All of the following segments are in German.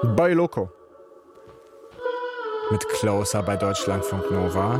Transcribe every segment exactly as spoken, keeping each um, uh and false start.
Boy Loco. Mit Closer bei Deutschlandfunk Nova.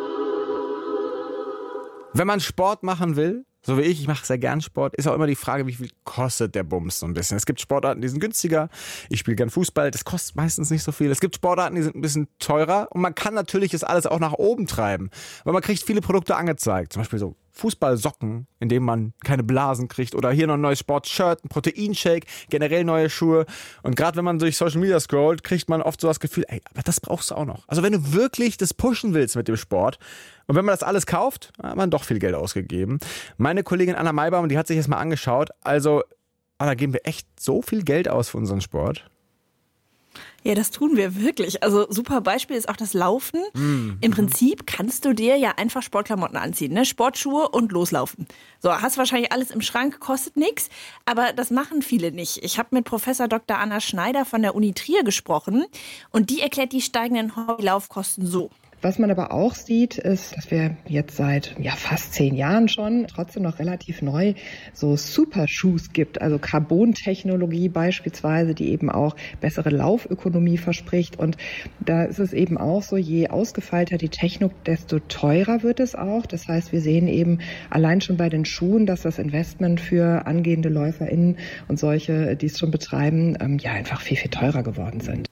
Wenn man Sport machen will, so wie ich, ich mache sehr gern Sport, ist auch immer die Frage, wie viel kostet der Bums so ein bisschen. Es gibt Sportarten, die sind günstiger. Ich spiele gern Fußball, das kostet meistens nicht so viel. Es gibt Sportarten, die sind ein bisschen teurer. Und man kann natürlich das alles auch nach oben treiben. Weil man kriegt viele Produkte angezeigt. Zum Beispiel so Fußballsocken, in denen man keine Blasen kriegt. Oder hier noch ein neues Sportshirt, ein Proteinshake, generell neue Schuhe. Und gerade wenn man durch Social Media scrollt, kriegt man oft so das Gefühl, ey, aber das brauchst du auch noch. Also wenn du wirklich das pushen willst mit dem Sport und wenn man das alles kauft, hat man doch viel Geld ausgegeben. Meine Kollegin Anna Maibaum, die hat sich das mal angeschaut. Also, Anna, geben wir echt so viel Geld aus für unseren Sport? Ja, das tun wir wirklich. Also super Beispiel ist auch das Laufen. Mm. Im Prinzip kannst du dir ja einfach Sportklamotten anziehen, ne? Sportschuhe und loslaufen. So, hast wahrscheinlich alles im Schrank, kostet nichts, aber das machen viele nicht. Ich habe mit Professor Doktor Anna Schneider von der Uni Trier gesprochen und die erklärt die steigenden Hobbylaufkosten so. Was man aber auch sieht, ist, dass wir jetzt seit ja, fast zehn Jahren schon, trotzdem noch relativ neu, so Super-Shoes gibt. Also Carbon-Technologie beispielsweise, die eben auch bessere Laufökonomie verspricht. Und da ist es eben auch so, je ausgefeilter die Technik, desto teurer wird es auch. Das heißt, wir sehen eben allein schon bei den Schuhen, dass das Investment für angehende LäuferInnen und solche, die es schon betreiben, ähm, ja einfach viel, viel teurer geworden sind.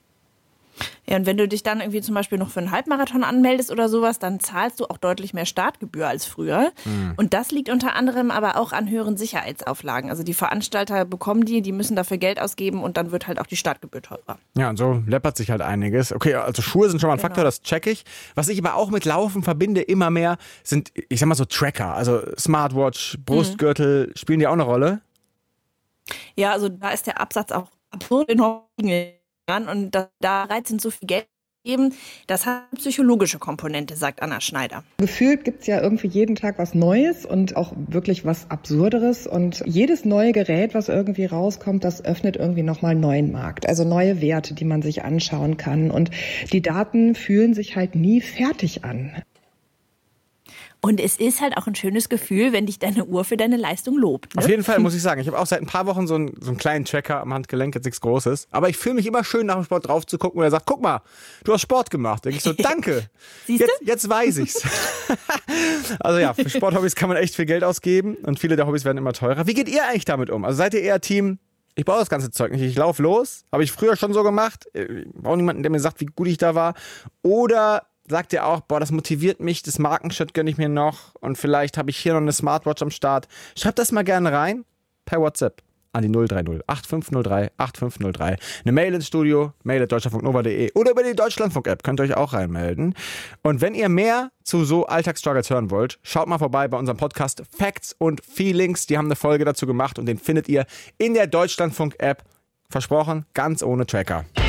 Ja, und wenn du dich dann irgendwie zum Beispiel noch für einen Halbmarathon anmeldest oder sowas, dann zahlst du auch deutlich mehr Startgebühr als früher. Mhm. Und das liegt unter anderem aber auch an höheren Sicherheitsauflagen. Also die Veranstalter bekommen die, die müssen dafür Geld ausgeben und dann wird halt auch die Startgebühr teurer. Ja, und so läppert sich halt einiges. Okay, also Schuhe sind schon mal ein genau. Faktor, das check ich. Was ich aber auch mit Laufen verbinde immer mehr, sind, ich sag mal so Tracker. Also Smartwatch, Brustgürtel, mhm. spielen die auch eine Rolle? Ja, also da ist der Absatz auch absurd enorm. Und da, da bereit sind, so viel Geld zu geben, das hat eine psychologische Komponente, sagt Anna Schneider. Gefühlt gibt es ja irgendwie jeden Tag was Neues und auch wirklich was Absurderes. Und jedes neue Gerät, was irgendwie rauskommt, das öffnet irgendwie nochmal einen neuen Markt. Also neue Werte, die man sich anschauen kann. Und die Daten fühlen sich halt nie fertig an. Und es ist halt auch ein schönes Gefühl, wenn dich deine Uhr für deine Leistung lobt. Ne? Auf jeden Fall, muss ich sagen. Ich habe auch seit ein paar Wochen so einen, so einen kleinen Tracker am Handgelenk, jetzt nichts Großes. Aber ich fühle mich immer schön, nach dem Sport drauf zu gucken und er sagt, guck mal, du hast Sport gemacht. Da denke ich so, danke. Siehst du? Jetzt, jetzt weiß ich's. Also ja, für Sporthobbys kann man echt viel Geld ausgeben und viele der Hobbys werden immer teurer. Wie geht ihr eigentlich damit um? Also seid ihr eher Team, ich brauche das ganze Zeug nicht, ich laufe los? Habe ich früher schon so gemacht. Ich brauche niemanden, der mir sagt, wie gut ich da war. Oder sagt ihr auch, boah, das motiviert mich, das Markenshirt gönne ich mir noch und vielleicht habe ich hier noch eine Smartwatch am Start. Schreibt das mal gerne rein per WhatsApp an die null drei null acht fünf null drei acht fünf null drei. Eine Mail ins Studio, mail at deutschlandfunknova punkt de oder über die Deutschlandfunk-App, könnt ihr euch auch reinmelden. Und wenn ihr mehr zu so Alltagsstruggles hören wollt, schaut mal vorbei bei unserem Podcast Facts und Feelings. Die haben eine Folge dazu gemacht und den findet ihr in der Deutschlandfunk-App. Versprochen, ganz ohne Tracker.